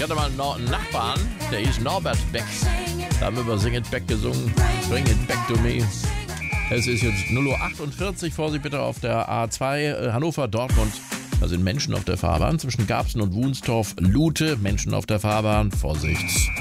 Ich hatte mal einen Nachbarn, der hieß Norbert Beck. Da haben wir über Sing It Back gesungen. Bring It Back to Me. Es ist jetzt 0:48 Uhr. Vorsicht bitte auf der A2 Hannover-Dortmund. Da sind Menschen auf der Fahrbahn zwischen Garbsen und Wunstorf. Lute, Menschen auf der Fahrbahn. Vorsicht.